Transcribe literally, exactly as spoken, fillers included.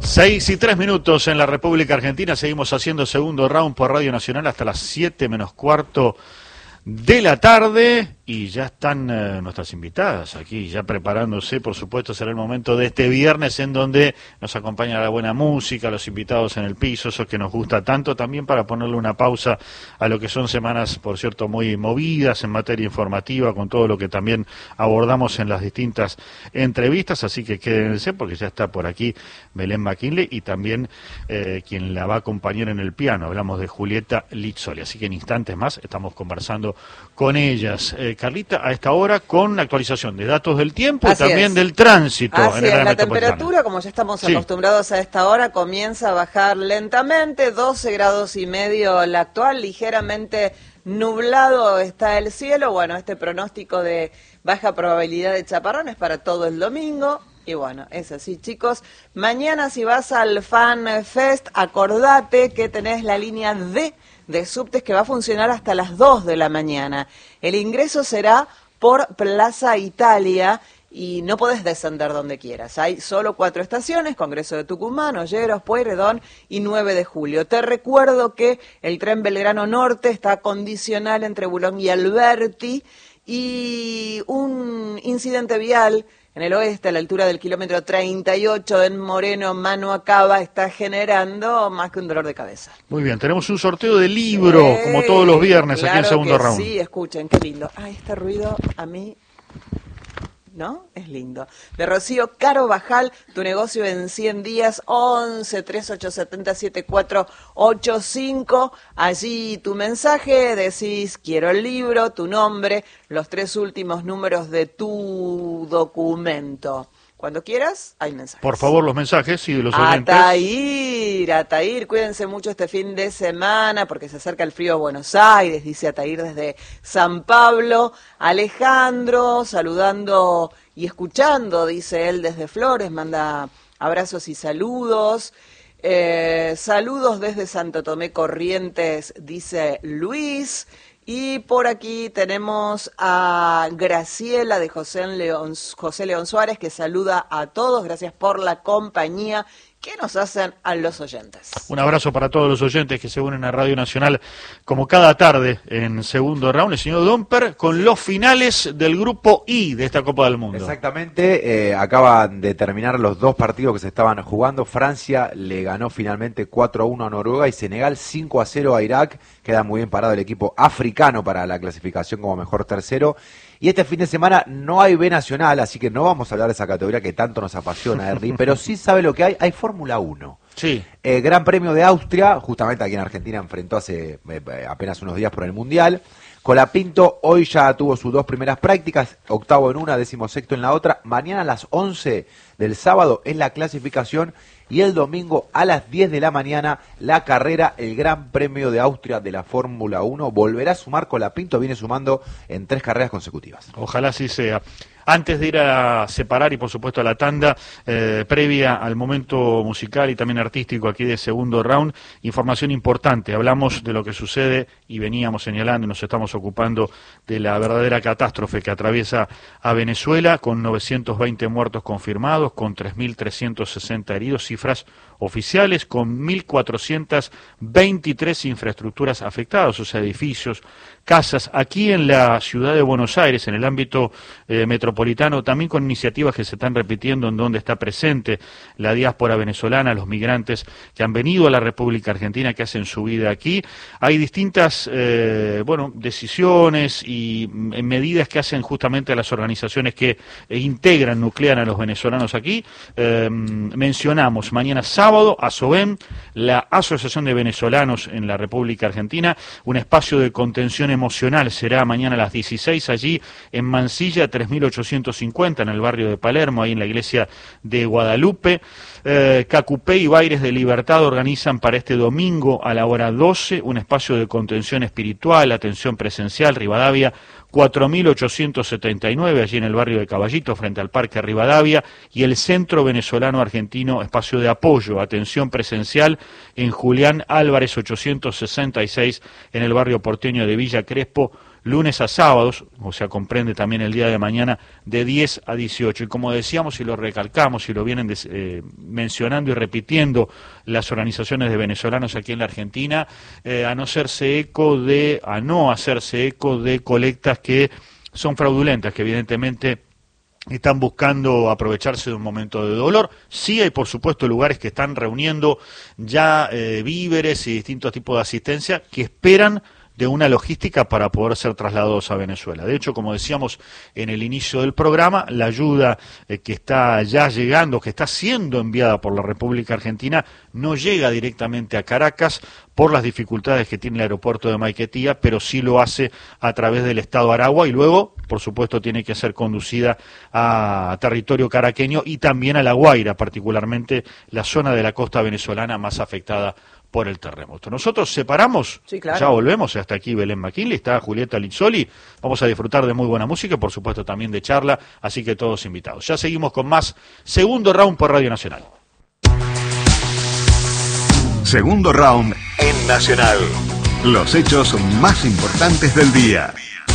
Seis y tres minutos en la República Argentina, seguimos haciendo segundo round por Radio Nacional hasta las siete menos cuarto de la tarde y ya están eh, nuestras invitadas aquí, ya preparándose. Por supuesto será el momento de este viernes en donde nos acompaña la buena música, los invitados en el piso, eso que nos gusta tanto, también para ponerle una pausa a lo que son semanas, por cierto, muy movidas en materia informativa, con todo lo que también abordamos en las distintas entrevistas, así que quédense porque ya está por aquí Belén McKinley y también eh, quien la va a acompañar en el piano, hablamos de Julieta Lizzoli, así que en instantes más estamos conversando con ellas. Eh, Carlita, a esta hora con actualización de datos del tiempo Así y también es. del tránsito. Así en el es, área la metropolitana. temperatura, como ya estamos Sí. acostumbrados a esta hora, comienza a bajar lentamente, doce grados y medio la actual, ligeramente nublado está el cielo. Bueno, este pronóstico de baja probabilidad de chaparrones para todo el domingo. Y bueno, es así, chicos. Mañana si vas al Fan Fest, acordate que tenés la línea D de subtes que va a funcionar hasta las dos de la mañana. El ingreso será por Plaza Italia y no podés descender donde quieras. Hay solo cuatro estaciones: Congreso de Tucumán, Olleros, Pueyrredón y nueve de julio. Te recuerdo que el tren Belgrano Norte está condicional entre Boulogne y Alberti y un incidente vial en el oeste, a la altura del kilómetro treinta y ocho en Moreno, Mano Acaba, está generando más que un dolor de cabeza. Muy bien, tenemos un sorteo de libro, Sí, como todos los viernes, claro aquí en segundo que round. Sí, escuchen, qué lindo. Ah, este ruido a mí, ¿no? Es lindo. De Rocío Caro Bajal, tu negocio en cien días, once, treinta y ocho setenta, setenta y cuatro ochenta y cinco. Allí tu mensaje, decís quiero el libro, tu nombre, los tres últimos números de tu documento. Cuando quieras, hay mensajes. Por favor, los mensajes y de los oyentes. Ataír, Ataír, cuídense mucho este fin de semana porque se acerca el frío a Buenos Aires, dice Ataír desde San Pablo. Alejandro, saludando y escuchando, dice él desde Flores, manda abrazos y saludos. Eh, saludos desde Santo Tomé Corrientes, dice Luis. Y por aquí tenemos a Graciela de José León, José León Suárez, que saluda a todos. Gracias por la compañía que nos hacen a los oyentes. Un abrazo para todos los oyentes que se unen a Radio Nacional como cada tarde en segundo round. El señor Domper con los finales del grupo I de esta Copa del Mundo. Exactamente, eh, acaban de terminar los dos partidos que se estaban jugando. Francia le ganó finalmente cuatro a uno a Noruega y Senegal cinco a cero a Irak. Queda muy bien parado el equipo africano para la clasificación como mejor tercero. Y este fin de semana no hay B Nacional, así que no vamos a hablar de esa categoría que tanto nos apasiona, Ernie, pero sí sabe lo que hay, hay Fórmula uno. Sí. Eh, Gran Premio de Austria, justamente aquí en Argentina enfrentó hace eh, apenas unos días por el Mundial. Colapinto hoy ya tuvo sus dos primeras prácticas, octavo en una, decimosexto en la otra. Mañana a las once del sábado es la clasificación y el domingo a las diez de la mañana la carrera, el Gran Premio de Austria de la Fórmula uno. Volverá a sumar Colapinto, viene sumando en tres carreras consecutivas. Ojalá así sea. Antes de ir a separar y por supuesto a la tanda, eh, previa al momento musical y también artístico aquí de segundo round, información importante. Hablamos de lo que sucede y veníamos señalando y nos estamos ocupando de la verdadera catástrofe que atraviesa a Venezuela, con novecientos veinte muertos confirmados, con tres mil trescientos sesenta heridos, cifras oficiales, con mil cuatrocientas veintitrés infraestructuras afectadas, o sea, edificios, casas, aquí en la ciudad de Buenos Aires, en el ámbito eh, metropolitano, también con iniciativas que se están repitiendo en donde está presente la diáspora venezolana, los migrantes que han venido a la República Argentina, que hacen su vida aquí. Hay distintas eh, bueno, decisiones y mm, medidas que hacen justamente a las organizaciones que eh, integran, nuclean a los venezolanos aquí. Eh, mencionamos mañana sábado a SOVEM, la Asociación de Venezolanos en la República Argentina, un espacio de contención emocional será mañana a las dieciséis allí en Mansilla tres mil ochocientos cincuenta en el barrio de Palermo, ahí en la iglesia de Guadalupe. Eh, Cacupé y Baires de Libertad organizan para este domingo a la hora doce un espacio de contención espiritual, atención presencial, Rivadavia cuatro mil ochocientos setenta y nueve, allí en el barrio de Caballito, frente al Parque Rivadavia, y el Centro Venezolano Argentino, espacio de apoyo, atención presencial, en Julián Álvarez ochocientos sesenta y seis, en el barrio porteño de Villa Crespo, lunes a sábados, o sea, comprende también el día de mañana, de diez a dieciocho. Y como decíamos y lo recalcamos y lo vienen des, eh, mencionando y repitiendo las organizaciones de venezolanos aquí en la Argentina, eh, a no hacerse eco de, a no hacerse eco de colectas que son fraudulentas, que evidentemente están buscando aprovecharse de un momento de dolor. Sí hay, por supuesto, lugares que están reuniendo ya eh, víveres y distintos tipos de asistencia que esperan de una logística para poder ser trasladados a Venezuela. De hecho, como decíamos en el inicio del programa, la ayuda eh, que está ya llegando, que está siendo enviada por la República Argentina, no llega directamente a Caracas por las dificultades que tiene el aeropuerto de Maiquetía, pero sí lo hace a través del Estado Aragua y luego, por supuesto, tiene que ser conducida a territorio caraqueño y también a La Guaira, particularmente la zona de la costa venezolana más afectada por el terremoto. Nosotros separamos, sí, claro. Ya volvemos, hasta aquí Belén McKinley, está Julieta Lizzoli, vamos a disfrutar de muy buena música y por supuesto también de charla, así que todos invitados. Ya seguimos con más Segundo Round por Radio Nacional. Segundo Round en Nacional. Los hechos más importantes del día.